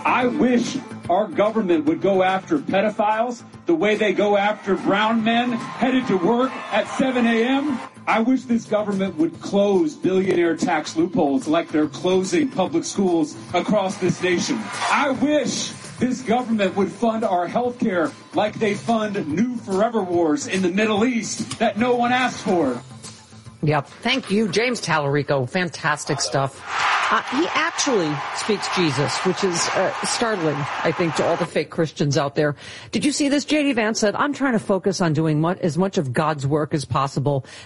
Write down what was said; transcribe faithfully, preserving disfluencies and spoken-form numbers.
I wish our government would go after pedophiles the way they go after brown men headed to work at seven a.m. I wish this government would close billionaire tax loopholes like they're closing public schools across this nation. I wish this government would fund our health care like they fund new forever wars in the Middle East that no one asked for. Yep. Thank you, James Tallarico. Fantastic stuff. Uh, he actually speaks Jesus, which is uh, startling, I think, to all the fake Christians out there. Did you see this? J D Vance said, I'm trying to focus on doing much, as much of God's work as possible